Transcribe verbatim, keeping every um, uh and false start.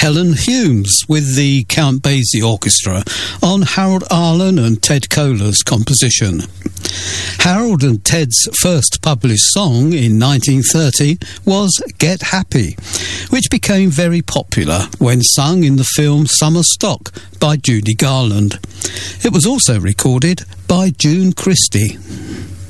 Helen Humes with the Count Basie Orchestra on Harold Arlen and Ted Koehler's composition. Harold and Ted's first published song in nineteen thirty was Get Happy, which became very popular when sung in the film Summer Stock by Judy Garland. It was also recorded by June Christie.